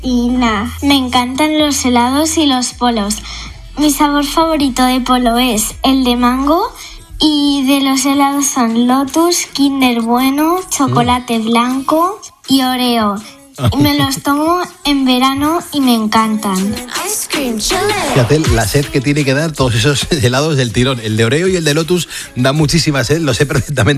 Y nada, me encantan los helados y los polos. Mi sabor favorito de polo es el de mango y de los helados son Lotus, Kinder Bueno, chocolate blanco y Oreo. Me los tomo en verano y me encantan. Fíjate la sed que tiene que dar todos esos helados del tirón. El de Oreo y el de Lotus dan muchísima sed, lo sé perfectamente.